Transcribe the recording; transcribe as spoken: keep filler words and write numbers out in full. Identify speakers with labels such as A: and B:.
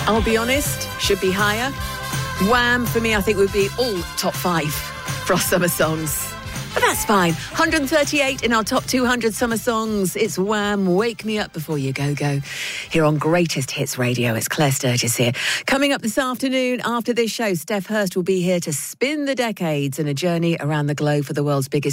A: I'll be honest, should be higher. Wham, for me, I think would be all top five for our summer songs. But that's fine. one hundred thirty-eight in our top two hundred summer songs. It's Wham, Wake Me Up Before You Go Go. Here on Greatest Hits Radio, it's Claire Sturgis here. Coming up this afternoon, after this show, Steph Hurst will be here to spin the decades in a journey around the globe for the world's biggest